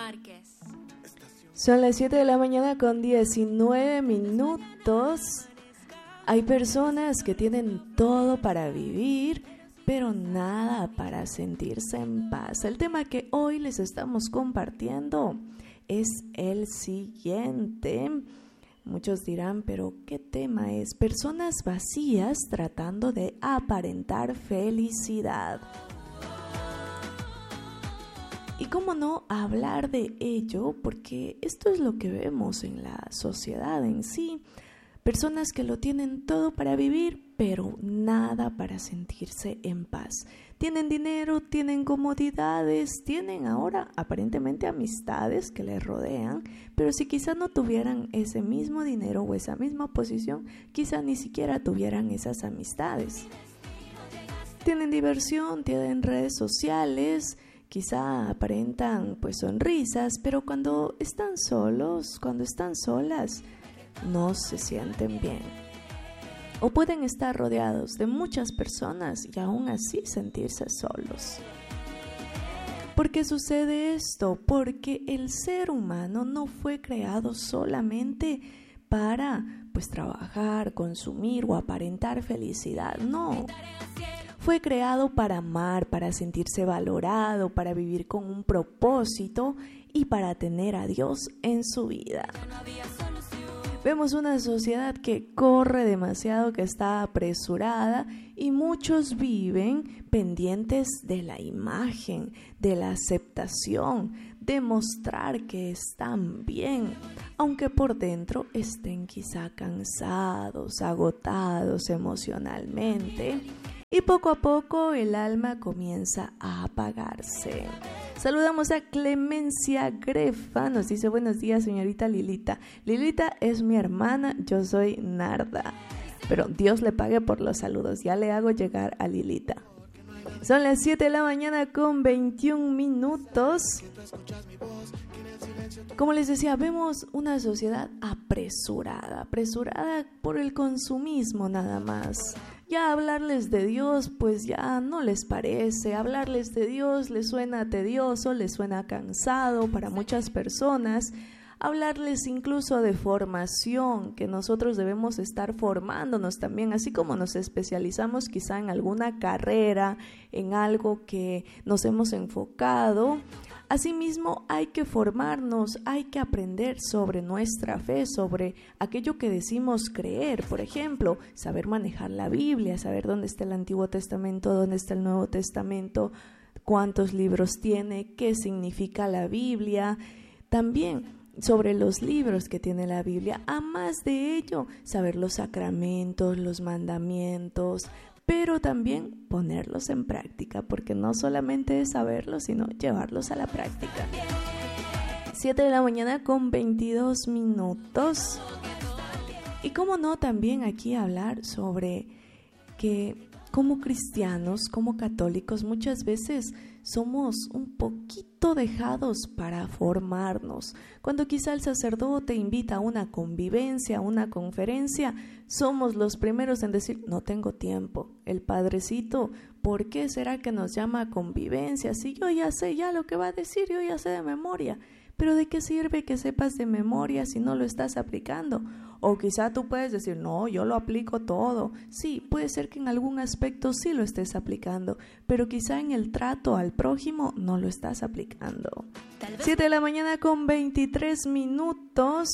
Márquez. Son las 7 de la mañana con 19 minutos. Hay personas que tienen todo para vivir, pero nada para sentirse en paz. El tema que hoy les estamos compartiendo es el siguiente. Muchos dirán, pero ¿qué tema es? Personas vacías tratando de aparentar felicidad. Y cómo no hablar de ello, porque esto es lo que vemos en la sociedad en sí. Personas que lo tienen todo para vivir, pero nada para sentirse en paz. Tienen dinero, tienen comodidades, tienen ahora aparentemente amistades que les rodean, pero si quizás no tuvieran ese mismo dinero o esa misma posición, quizás ni siquiera tuvieran esas amistades. Tienen diversión, tienen redes sociales, quizá aparentan pues sonrisas, pero cuando están solos, cuando están solas, no se sienten bien. O pueden estar rodeados de muchas personas y aún así sentirse solos. ¿Por qué sucede esto? Porque el ser humano no fue creado solamente para pues trabajar, consumir o aparentar felicidad, no. Fue creado para amar, para sentirse valorado, para vivir con un propósito y para tener a Dios en su vida. Vemos una sociedad que corre demasiado, que está apresurada y muchos viven pendientes de la imagen, de la aceptación, de mostrar que están bien, aunque por dentro estén quizá cansados, agotados emocionalmente. Y poco a poco el alma comienza a apagarse. Saludamos a Clemencia Grefa, nos dice buenos días señorita Lilita. Lilita es mi hermana, yo soy Narda. Pero Dios le pague por los saludos, ya le hago llegar a Lilita. Son las 7 de la mañana con 21 minutos. Como les decía, vemos una sociedad apresurada por el consumismo nada más. Ya hablarles de Dios pues ya no les parece, hablarles de Dios les suena tedioso, les suena cansado para muchas personas. Hablarles incluso de formación, que nosotros debemos estar formándonos también, así como nos especializamos quizá en alguna carrera, en algo que nos hemos enfocado. Asimismo, hay que formarnos, hay que aprender sobre nuestra fe, sobre aquello que decimos creer. Por ejemplo, saber manejar la Biblia, saber dónde está el Antiguo Testamento, dónde está el Nuevo Testamento, cuántos libros tiene, qué significa la Biblia. También sobre los libros que tiene la Biblia. A más de ello, saber los sacramentos, los mandamientos, pero también ponerlos en práctica, porque no solamente es saberlos, sino llevarlos a la práctica. 7 de la mañana con 22 minutos. Y cómo no, también aquí hablar sobre que como cristianos, como católicos, muchas veces somos un poquito dejados para formarnos. Cuando quizá el sacerdote invita a una convivencia, a una conferencia, somos los primeros en decir, no tengo tiempo. El padrecito, ¿por qué será que nos llama a convivencia? Si yo ya sé ya lo que va a decir, yo ya sé de memoria. Pero ¿de qué sirve que sepas de memoria si no lo estás aplicando? O quizá tú puedes decir, no, yo lo aplico todo. Sí, puede ser que en algún aspecto sí lo estés aplicando, pero quizá en el trato al prójimo no lo estás aplicando. 7 de la mañana con 23 minutos.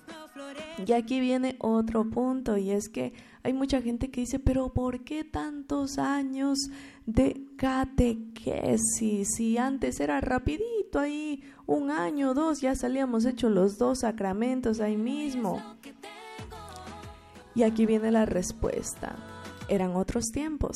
Y aquí viene otro punto, y es que hay mucha gente que dice, pero ¿por qué tantos años de catequesis? Si antes era rapidito, ahí 1 año, 2, ya salíamos hechos los 2 sacramentos ahí mismo. Y aquí viene la respuesta. Eran otros tiempos.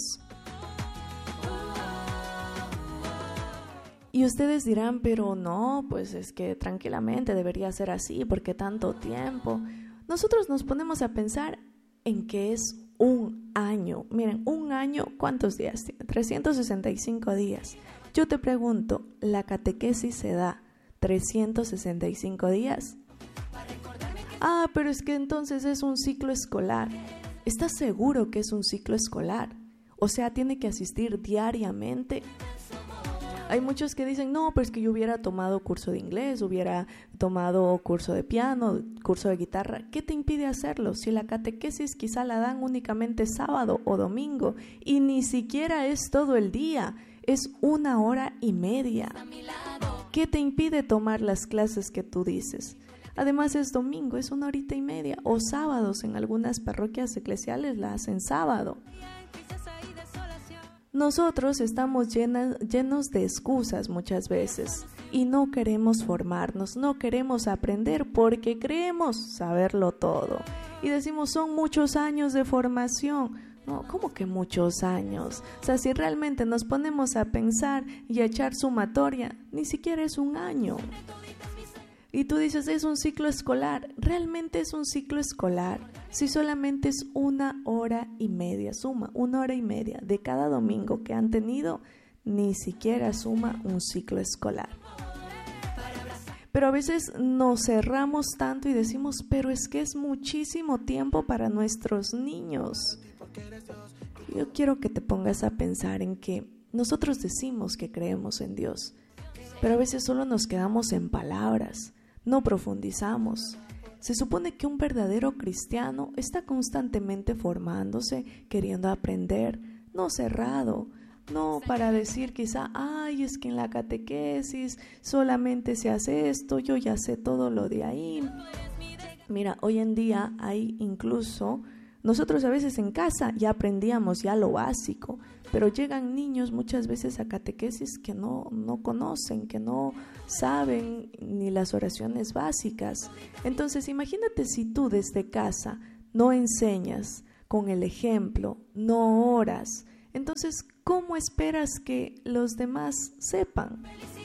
Y ustedes dirán, pero no, pues es que tranquilamente debería ser así, ¿por qué tanto tiempo? Nosotros nos ponemos a pensar en que es 1 año. Miren, 1 año, ¿cuántos días tiene? 365 días. Yo te pregunto, ¿la catequesis se da 365 días? Ah, pero es que entonces es un ciclo escolar. ¿Estás seguro que es un ciclo escolar? O sea, ¿tiene que asistir diariamente? Hay muchos que dicen, no, pero es que yo hubiera tomado curso de inglés, hubiera tomado curso de piano, curso de guitarra. ¿Qué te impide hacerlo? Si la catequesis quizá la dan únicamente sábado o domingo y ni siquiera es todo el día, es 1 hora y media. ¿Qué te impide tomar las clases que tú dices? Además es domingo, es 1 horita y media, o sábados, en algunas parroquias eclesiales la hacen sábado. Nosotros estamos llenos de excusas muchas veces y no queremos formarnos, no queremos aprender porque creemos saberlo todo. Y decimos, son muchos años de formación. No, ¿cómo que muchos años? O sea, si realmente nos ponemos a pensar y a echar sumatoria, ni siquiera es un año. Y tú dices, es un ciclo escolar. ¿Realmente es un ciclo escolar? Si solamente es 1 hora y media, suma 1 hora y media de cada domingo que han tenido, ni siquiera suma un ciclo escolar. Pero a veces nos cerramos tanto y decimos, pero es que es muchísimo tiempo para nuestros niños. Yo quiero que te pongas a pensar en que nosotros decimos que creemos en Dios, pero a veces solo nos quedamos en palabras, no profundizamos. Se supone que un verdadero cristiano está constantemente formándose, queriendo aprender, no cerrado, no para decir quizá, ay, es que en la catequesis solamente se hace esto, yo ya sé todo lo de ahí. Mira, hoy en día hay incluso, nosotros a veces en casa ya aprendíamos ya lo básico, pero llegan niños muchas veces a catequesis que no conocen, que no saben ni las oraciones básicas. Entonces imagínate si tú desde casa no enseñas con el ejemplo, no oras, entonces ¿cómo esperas que los demás sepan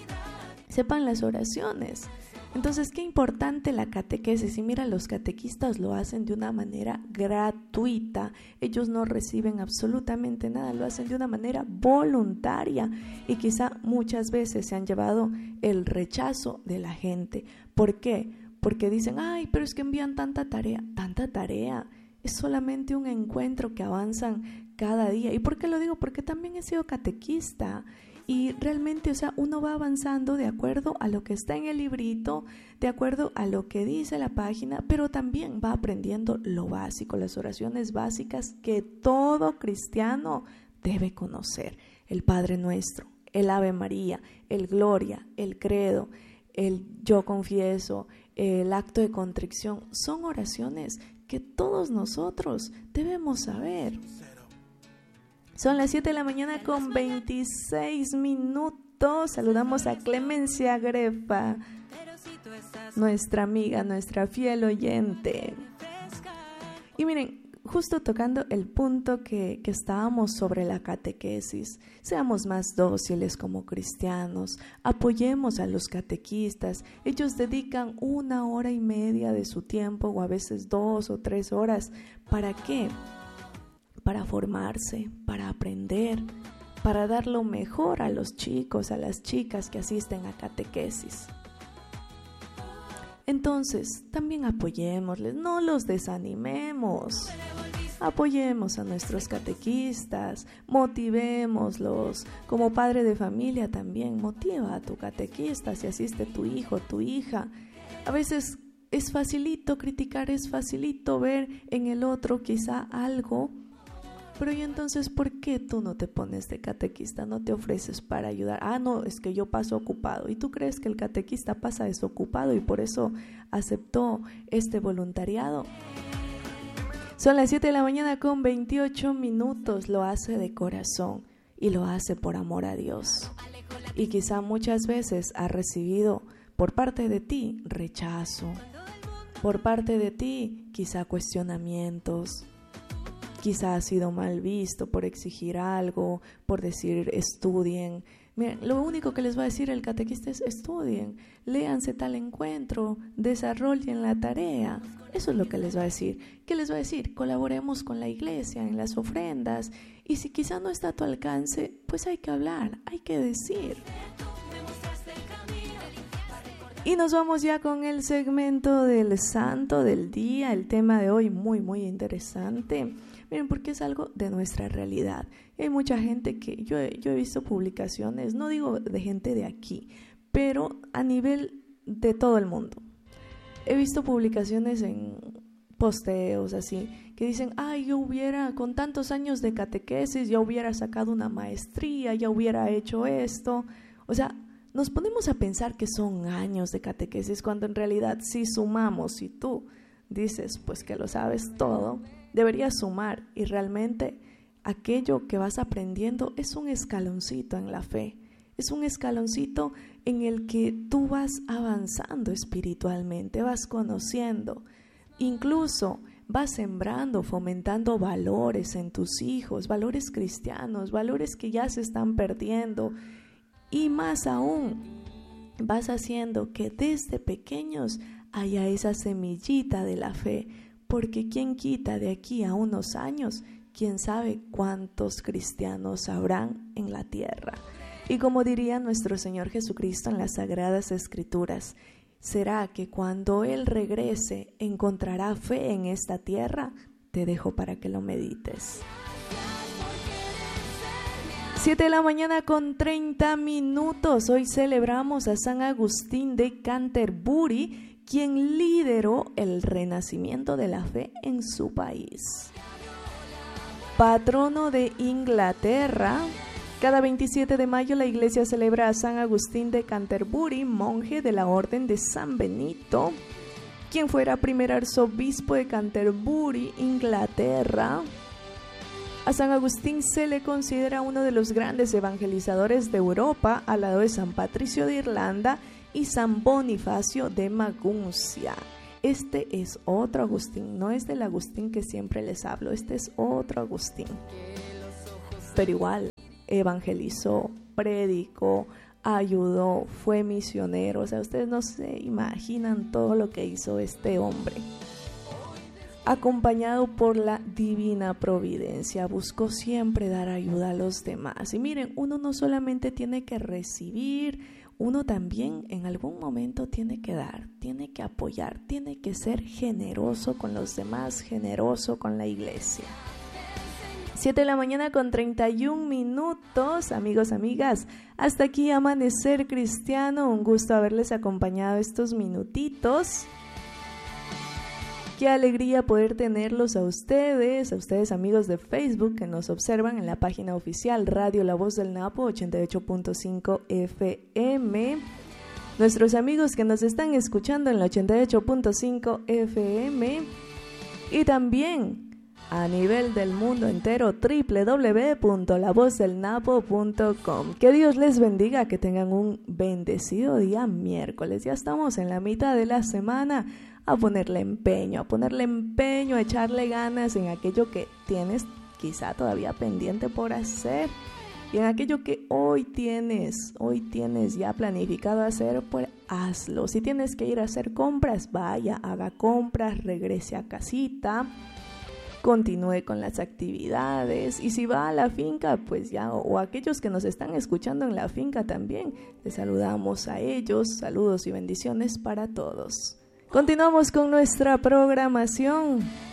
las oraciones? Entonces, qué importante la catequesis. Y mira, los catequistas lo hacen de una manera gratuita. Ellos no reciben absolutamente nada, lo hacen de una manera voluntaria. Y quizá muchas veces se han llevado el rechazo de la gente. ¿Por qué? Porque dicen, ay, pero es que envían tanta tarea. Tanta tarea. Es solamente un encuentro que avanzan cada día. ¿Y por qué lo digo? Porque también he sido catequista. Y realmente, o sea, uno va avanzando de acuerdo a lo que está en el librito, de acuerdo a lo que dice la página, pero también va aprendiendo lo básico, las oraciones básicas que todo cristiano debe conocer. El Padre Nuestro, el Ave María, el Gloria, el Credo, el Yo Confieso, el acto de contrición, son oraciones que todos nosotros debemos saber. Son las 7 de la mañana con 26 minutos. Saludamos a Clemencia Grefa, nuestra amiga, nuestra fiel oyente. Y miren, justo tocando el punto que estábamos sobre la catequesis, seamos más dóciles como cristianos, apoyemos a los catequistas. Ellos dedican 1 hora y media de su tiempo, o a veces 2 o 3 horas. ¿Para qué? Para formarse, para aprender, para dar lo mejor a los chicos, a las chicas que asisten a catequesis. Entonces, también apoyémosles, no los desanimemos. Apoyemos a nuestros catequistas, motivémoslos. Como padre de familia también, motiva a tu catequista si asiste tu hijo, tu hija. A veces es facilito criticar, es facilito ver en el otro quizá algo. Pero y entonces, ¿por qué tú no te pones de catequista? No te ofreces para ayudar. Ah, no, es que yo paso ocupado. ¿Y tú crees que el catequista pasa desocupado y por eso aceptó este voluntariado? Son las 7 de la mañana con 28 minutos. Lo hace de corazón y lo hace por amor a Dios. Y quizá muchas veces ha recibido por parte de ti rechazo. Por parte de ti quizá cuestionamientos. Quizá ha sido mal visto por exigir algo, por decir estudien. Miren, lo único que les va a decir el catequista es estudien, léanse tal encuentro, desarrollen la tarea. Eso es lo que les va a decir. ¿Qué les va a decir? Colaboremos con la iglesia en las ofrendas. Y si quizá no está a tu alcance, pues hay que hablar, hay que decir. Y nos vamos ya con el segmento del santo del día. El tema de hoy muy interesante. Miren, porque es algo de nuestra realidad. Y hay mucha gente que yo he visto publicaciones, no digo de gente de aquí, pero a nivel de todo el mundo. He visto publicaciones en posteos así, que dicen, yo hubiera, con tantos años de catequesis, ya hubiera sacado una maestría, ya hubiera hecho esto. O sea, nos ponemos a pensar que son años de catequesis, cuando en realidad si sumamos, si tú dices pues que lo sabes todo, deberías sumar, y realmente aquello que vas aprendiendo es un escaloncito en la fe, es un escaloncito en el que tú vas avanzando espiritualmente, vas conociendo, incluso vas sembrando, fomentando valores en tus hijos, valores cristianos, valores que ya se están perdiendo, y más aún vas haciendo que desde pequeños haya esa semillita de la fe, porque quién quita de aquí a unos años, quién sabe cuántos cristianos habrán en la tierra. Y como diría nuestro Señor Jesucristo en las Sagradas Escrituras, ¿será que cuando Él regrese encontrará fe en esta tierra? Te dejo para que lo medites. 7 de la mañana con 30 minutos. Hoy celebramos a San Agustín de Canterbury, quien lideró el renacimiento de la fe en su país. Patrono de Inglaterra. Cada 27 de mayo la iglesia celebra a San Agustín de Canterbury, monje de la Orden de San Benito, quien fuera primer arzobispo de Canterbury, Inglaterra. A San Agustín se le considera uno de los grandes evangelizadores de Europa, al lado de San Patricio de Irlanda y San Bonifacio de Maguncia. Este es otro Agustín, no es del Agustín que siempre les hablo, este es otro Agustín. Pero igual, evangelizó, predicó, ayudó, fue misionero. O sea, ustedes no se imaginan todo lo que hizo este hombre. Acompañado por la divina providencia, buscó siempre dar ayuda a los demás. Y miren, uno no solamente tiene que recibir, uno también en algún momento tiene que dar, tiene que apoyar, tiene que ser generoso con los demás, generoso con la iglesia. 7 de la mañana con 31 minutos, amigos, amigas. Hasta aquí Amanecer Cristiano. Un gusto haberles acompañado estos minutitos. Qué alegría poder tenerlos a ustedes amigos de Facebook que nos observan en la página oficial Radio La Voz del Napo 88.5 FM. Nuestros amigos que nos están escuchando en la 88.5 FM. Y también a nivel del mundo entero, www.lavozdelnapo.com. Que Dios les bendiga, que tengan un bendecido día miércoles. Ya estamos en la mitad de la semana. A ponerle empeño, a echarle ganas en aquello que tienes quizá todavía pendiente por hacer, y en aquello que hoy tienes ya planificado hacer, pues hazlo. Si tienes que ir a hacer compras, vaya, haga compras, regrese a casita, continúe con las actividades, y si va a la finca, pues ya, o aquellos que nos están escuchando en la finca también, les saludamos a ellos, saludos y bendiciones para todos. Continuamos con nuestra programación.